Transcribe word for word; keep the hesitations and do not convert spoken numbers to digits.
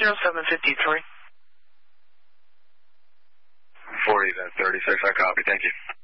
zero seven fifty-three. forty, then thirty-six, I copy, thank you.